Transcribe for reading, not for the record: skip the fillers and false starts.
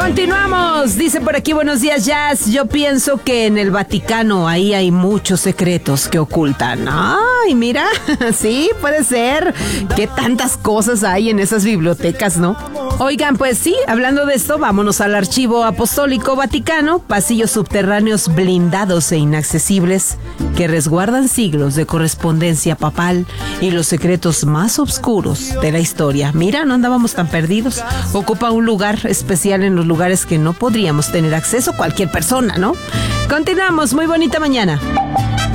Continuamos, dice por aquí, buenos días, Jazz. Yo pienso que en el Vaticano ahí hay muchos secretos que ocultan. Ay, mira, sí, puede ser. Qué tantas cosas hay en esas bibliotecas, ¿no? Oigan, pues sí, hablando de esto, vámonos al Archivo Apostólico Vaticano, pasillos subterráneos blindados e inaccesibles que resguardan siglos de correspondencia papal y los secretos más oscuros de la historia. Mira, no andábamos tan perdidos. Ocupa un lugar especial en los lugares que no podríamos tener acceso cualquier persona, ¿no? Continuamos, muy bonita mañana.